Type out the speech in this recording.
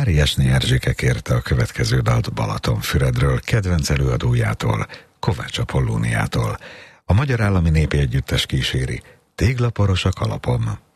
Máriásné Erzsike kérte a következő dalt Balatonfüredről, kedvenc előadójától, Kovács Apollóniától. A Magyar Állami Népi Együttes kíséri, Téglaporos a kalapom.